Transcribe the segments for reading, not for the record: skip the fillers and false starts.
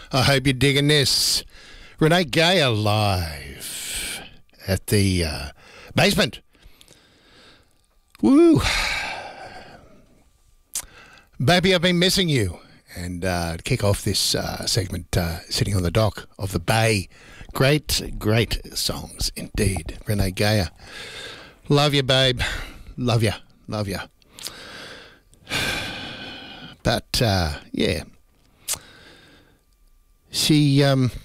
I hope you're digging this. Renee Gayer live at the basement. Woo. Baby, I've been missing you. And to kick off this segment, sitting on the dock of the bay. Great, great songs indeed. Renee Gayer. Love you, babe. Love you. Love you. But, yeah. She,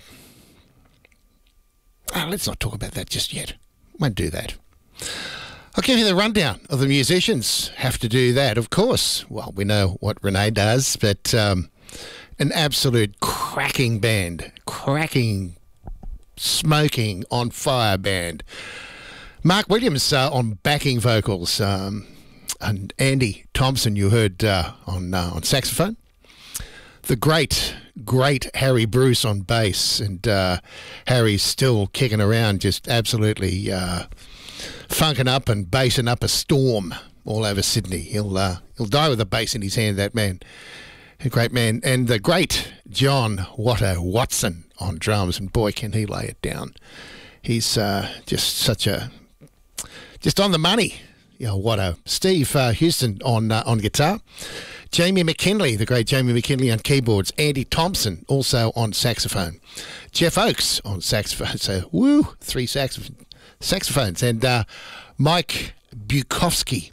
let's not talk about that just yet. Won't do that. I'll give you the rundown of the musicians. Have to do that, of course. Well, we know what Renee does, but an absolute cracking band. Cracking, smoking, on fire band. Mark Williams on backing vocals. And Andy Thompson, you heard on saxophone. The great Harry Bruce on bass, and Harry's still kicking around, just absolutely funking up and bassing up a storm all over Sydney. He'll die with a bass in his hand, that man. A great man. And the great John Watto Watson on drums, and boy, can he lay it down. He's just on the money. You know, Watto. Steve Houston on guitar. Jamie McKinley, the great Jamie McKinley on keyboards. Andy Thompson also on saxophone. Jeff Oakes on saxophone. So, woo, 3 saxophones. And Mike Bukowski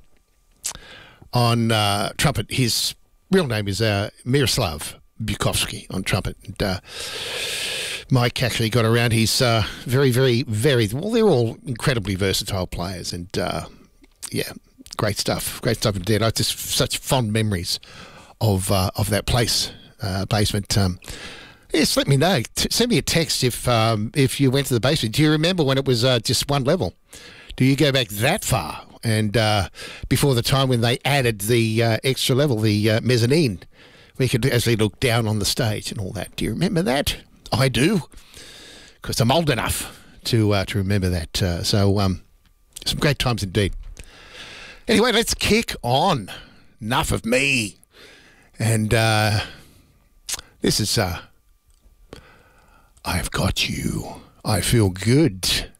on trumpet. His real name is Miroslav Bukowski on trumpet. And Mike actually got around. He's very, very, very... Well, they're all incredibly versatile players. And, yeah... Great stuff indeed. I just such fond memories of that place, basement. Yes, let me know. Send me a text if you went to the basement. Do you remember when it was just one level? Do you go back that far? And before the time when they added the extra level, the mezzanine, we could actually look down on the stage and all that. Do you remember that? I do, because I'm old enough to remember that. So some great times indeed. Anyway, let's kick on. Enough of me. And this is I've Got You. I Feel Good.